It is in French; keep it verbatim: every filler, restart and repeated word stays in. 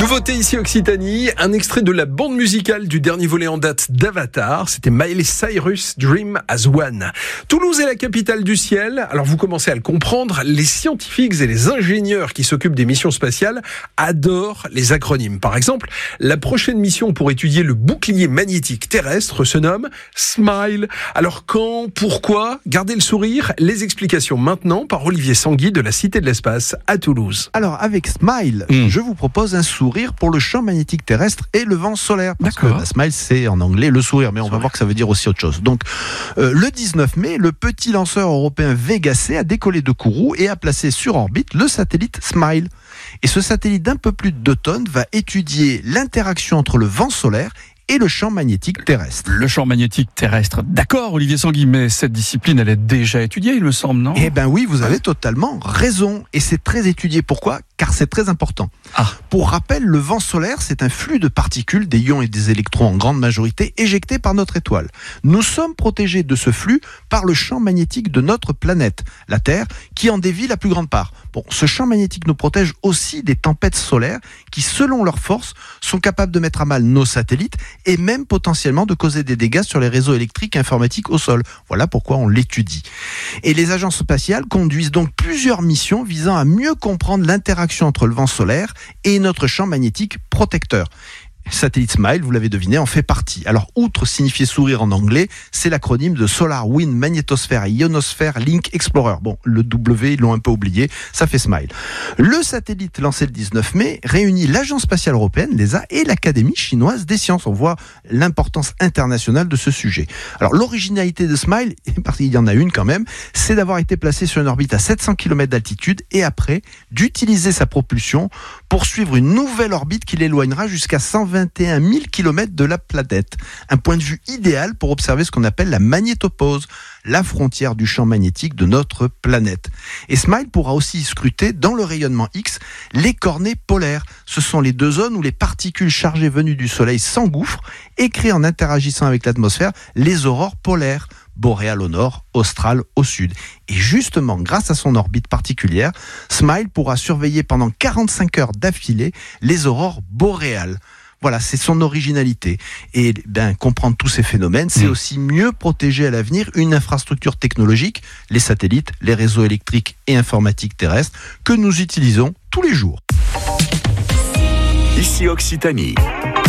Nouveauté ici Occitanie, un extrait de la bande musicale du dernier volet en date d'Avatar. C'était Miley Cyrus, Dream as One. Toulouse est la capitale du ciel. Alors vous commencez à le comprendre, les scientifiques et les ingénieurs qui s'occupent des missions spatiales adorent les acronymes. Par exemple, la prochaine mission pour étudier le bouclier magnétique terrestre se nomme SMILE. Alors quand, pourquoi, gardez le sourire, les explications maintenant par Olivier Sanguy de la Cité de l'Espace à Toulouse. Alors avec SMILE, mmh. je vous propose un sourire pour le champ magnétique terrestre et le vent solaire. Parce D'accord. que la smile, c'est en anglais le sourire, mais on sourire. va voir que ça veut dire aussi autre chose. Donc, euh, le dix-neuf mai, le petit lanceur européen Vega C a décollé de Kourou et a placé sur orbite le satellite SMILE. Et ce satellite d'un peu plus de deux tonnes va étudier l'interaction entre le vent solaire et le champ magnétique terrestre. Le champ magnétique terrestre, d'accord Olivier Sanguy, mais cette discipline elle est déjà étudiée il me semble, non ? Eh bien oui, vous avez totalement raison, et c'est très étudié. Pourquoi ? Car c'est très important. Ah. Pour rappel, le vent solaire, c'est un flux de particules, des ions et des électrons en grande majorité, éjectés par notre étoile. Nous sommes protégés de ce flux par le champ magnétique de notre planète, la Terre, qui en dévie la plus grande part. Bon, ce champ magnétique nous protège aussi des tempêtes solaires qui, selon leur force, sont capables de mettre à mal nos satellites et même potentiellement de causer des dégâts sur les réseaux électriques et informatiques au sol. Voilà pourquoi on l'étudie. Et les agences spatiales conduisent donc plusieurs missions visant à mieux comprendre l'interaction entre le vent solaire et notre champ magnétique protecteur. Satellite SMILE, vous l'avez deviné, en fait partie. Alors, outre signifier sourire en anglais, c'est l'acronyme de Solar Wind Magnetosphere Ionosphere Link Explorer. Bon, le W, ils l'ont un peu oublié, ça fait SMILE. Le satellite lancé le dix-neuf mai réunit l'Agence spatiale européenne, l'E S A, et l'Académie chinoise des sciences. On voit l'importance internationale de ce sujet. Alors, l'originalité de SMILE, parce qu'il y en a une quand même, c'est d'avoir été placé sur une orbite à sept cents kilomètres d'altitude et après, d'utiliser sa propulsion pour suivre une nouvelle orbite qui l'éloignera jusqu'à cent vingt et un mille kilomètres de la planète. Un point de vue idéal pour observer ce qu'on appelle la magnétopause, la frontière du champ magnétique de notre planète. Et SMILE pourra aussi scruter dans le rayonnement X les cornets polaires. Ce sont les deux zones où les particules chargées venues du Soleil s'engouffrent et créent en interagissant avec l'atmosphère les aurores polaires. Boréal au nord, austral au sud. Et justement, grâce à son orbite particulière, SMILE pourra surveiller pendant quarante-cinq heures d'affilée les aurores boréales. Voilà, c'est son originalité. Et ben, comprendre tous ces phénomènes, c'est mmh. aussi mieux protéger à l'avenir une infrastructure technologique, les satellites, les réseaux électriques et informatiques terrestres, que nous utilisons tous les jours. Ici Occitanie.